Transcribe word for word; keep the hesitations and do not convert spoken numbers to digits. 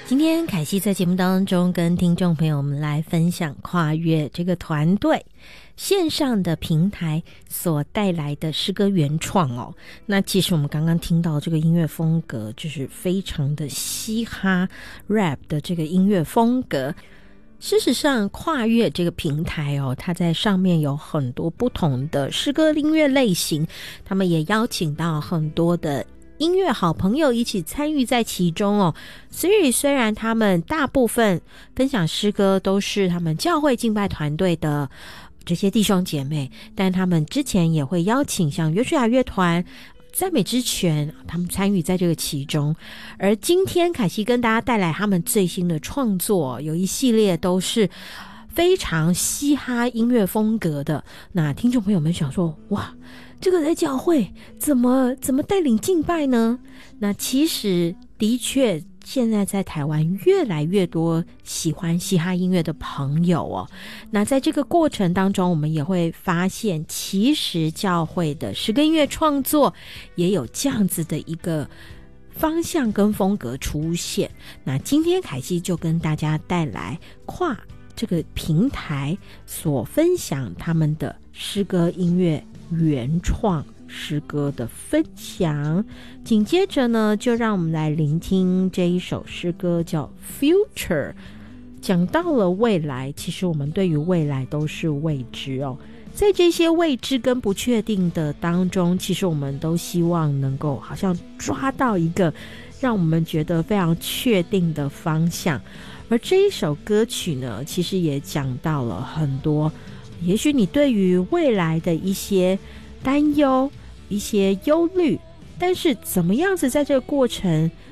今天凯西在节目当中跟听众朋友们来分享跨越这个团队线上的平台所带来的诗歌原创哦。那其实我们刚刚听到这个音乐风格就是非常的嘻哈 rap 的这个音乐风格。事实上跨越这个平台哦，它在上面有很多不同的诗歌音乐类型，他们也邀请到很多的音乐好朋友一起参与在其中哦。所以虽然他们大部分分享诗歌都是他们教会敬拜团队的这些弟兄姐妹，但他们之前也会邀请像约书亚乐团、赞美之泉，他们参与在这个其中。而今天凯西跟大家带来他们最新的创作，有一系列都是非常嘻哈音乐风格的。那听众朋友们想说，哇，这个在教会怎么怎么带领敬拜呢？那其实的确现在在台湾越来越多喜欢嘻哈音乐的朋友哦。那在这个过程当中，我们也会发现其实教会的诗歌音乐创作也有这样子的一个方向跟风格出现。那今天凯西就跟大家带来跨这个平台所分享他们的诗歌音乐原创诗歌的分享。紧接着呢，就让我们来聆听这一首诗歌叫 Future。 讲到了未来，其实我们对于未来都是未知哦。在这些未知跟不确定的当中，其实我们都希望能够好像抓到一个让我们觉得非常确定的方向。而这一首歌曲呢，其实也讲到了很多也许你对于未来的一些担忧、一些忧虑，但是怎么样子在这个过程